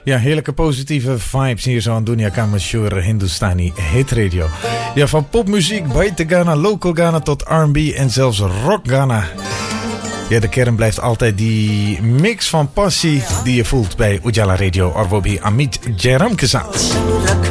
Ja, heerlijke positieve vibes hier zo aan Dunia Kamashur Hindustani Hit Radio. Ja, van popmuziek, buiten Ghana, local Ghana tot R&B en zelfs rock Ghana. Ja, de kern blijft altijd die mix van passie die je voelt bij Ujala Radio. Orwobi Amit Jeram Kesat.